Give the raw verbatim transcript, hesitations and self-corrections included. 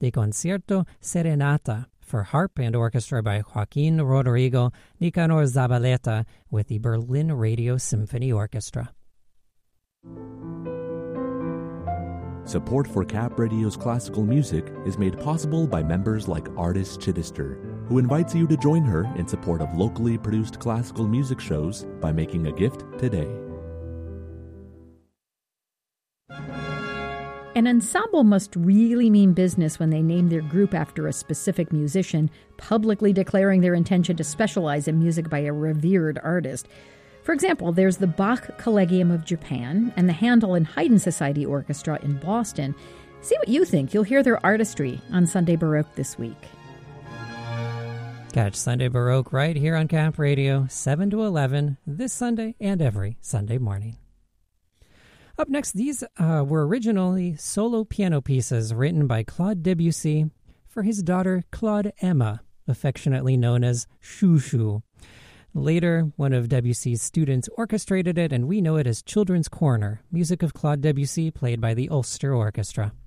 the Concierto Serenata for harp and orchestra by Joaquin Rodrigo Nicanor Zabaleta with the Berlin Radio Symphony Orchestra. Support for Cap Radio's classical music is made possible by members like Artis Chittister, who invites you to join her in support of locally produced classical music shows by making a gift today. An ensemble must really mean business when they name their group after a specific musician, publicly declaring their intention to specialize in music by a revered artist. For example, there's the Bach Collegium of Japan and the Handel and Haydn Society Orchestra in Boston. See what you think. You'll hear their artistry on Sunday Baroque this week. Catch Sunday Baroque right here on Cap Radio, seven to eleven, this Sunday and every Sunday morning. Up next, these uh, were originally solo piano pieces written by Claude Debussy for his daughter Claude Emma, affectionately known as Chou Chou. Later, one of Debussy's students orchestrated it, and we know it as Children's Corner, music of Claude Debussy played by the Ulster Orchestra.